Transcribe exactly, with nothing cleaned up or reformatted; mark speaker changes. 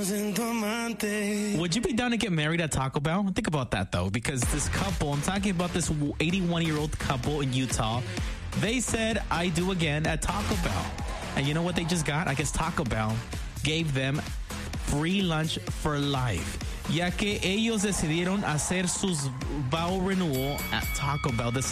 Speaker 1: Would you be down to get married at Taco Bell? Think about that, though, because this couple, I'm talking about this eighty-one-year-old couple in Utah, they said, I do again at Taco Bell. And you know what they just got? I guess Taco Bell gave them free lunch for life, ya que ellos decidieron hacer sus vow renewal at Taco Bell. This